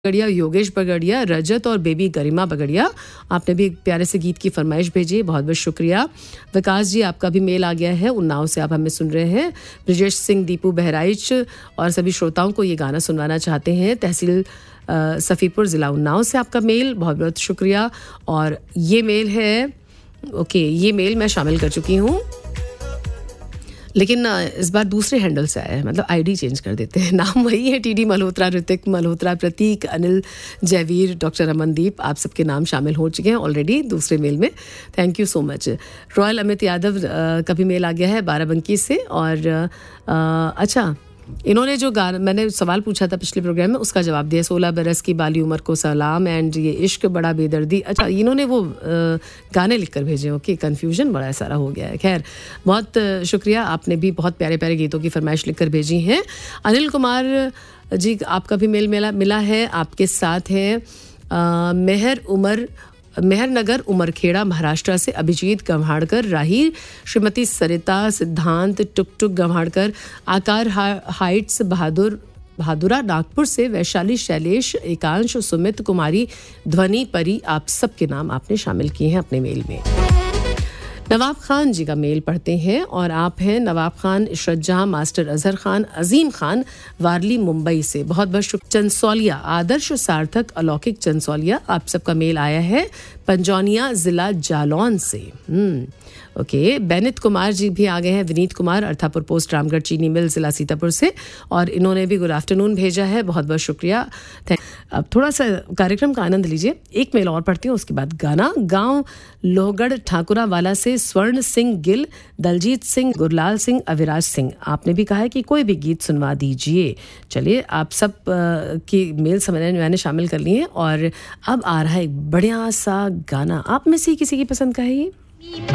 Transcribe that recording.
बगड़िया, योगेश बगड़िया, रजत और बेबी गरिमा बगड़िया, आपने भी एक प्यारे से गीत की फरमाइश भेजी, बहुत बहुत शुक्रिया। विकास जी, आपका भी मेल आ गया है, उन्नाव से आप हमें सुन रहे हैं। ब्रिजेश सिंह, दीपू बहराइच और सभी श्रोताओं को ये गाना सुनवाना चाहते हैं। तहसील सफ़ीपुर, ज़िला उन्नाव से आपका मेल, बहुत बहुत शुक्रिया। और ये मेल है, ओके, ये मेल मैं शामिल कर चुकी हूँ, लेकिन इस बार दूसरे हैंडल से आया है, मतलब आईडी चेंज कर देते हैं। नाम वही है, टीडी मल्होत्रा, ऋतिक मल्होत्रा, प्रतीक, अनिल, जयवीर, डॉक्टर अमनदीप, आप सबके नाम शामिल हो चुके हैं ऑलरेडी दूसरे मेल में। Thank you so much. Royal Amit Yadav का भी मेल आ गया है बाराबंकी से। और अच्छा, इन्होंने जो गाना, मैंने सवाल पूछा था पिछले प्रोग्राम में, उसका जवाब दिया। 16 बरस की बाली उम्र को सलाम एंड ये इश्क बड़ा बेदर्दी। अच्छा, इन्होंने वो गाने लिखकर भेजे। ओके, कन्फ्यूजन बड़ा सारा हो गया है। खैर, बहुत शुक्रिया, आपने भी बहुत प्यारे प्यारे गीतों की फरमाइश लिखकर भेजी हैं। अनिल कुमार जी, आपका भी मेल मिला है। आपके साथ हैं मेहरनगर, उमरखेड़ा, महाराष्ट्र से अभिजीत गंवाड़कर, राही, श्रीमती सरिता, सिद्धांत, टुकटुक गंवाड़कर, आकार हाइट्स, बहादुरा नागपुर से, वैशाली, शैलेश, एकांश, सुमित, कुमारी, ध्वनि, परी, आप सबके नाम आपने शामिल किए हैं अपने मेल में। नवाब खान जी का मेल पढ़ते हैं, और आप हैं नवाब खान, इशरत जहां, मास्टर अजहर खान, अजीम खान, वारली, मुंबई से। बहुत बहुत शुक्रिया। चंसौलिया, आदर्श सार्थक, अलौकिक चंसौलिया, आप सबका मेल आया है पंजौनिया, जिला जालौन से। ओके, बैनित कुमार जी भी आ गए हैं। विनीत कुमार, अर्थापुर पोस्ट, रामगढ़ चीनी मिल, जिला सीतापुर से, और इन्होंने भी गुड आफ्टरनून भेजा है। बहुत बहुत शुक्रिया। अब थोड़ा सा कार्यक्रम का आनंद लीजिए, एक मेल और पढ़ती हूँ, उसके बाद गाना। गांव लोहगढ़ ठाकुरा वाला से स्वर्ण सिंह गिल, दलजीत सिंह, गुरलाल सिंह, अविराज सिंह, आपने भी कहा है कि कोई भी गीत सुनवा दीजिए। चलिए, आप सब की मेल मैंने शामिल कर ली है, और अब आ रहा है एक बढ़िया सा गाना। आप में से किसी की पसंद का है ये?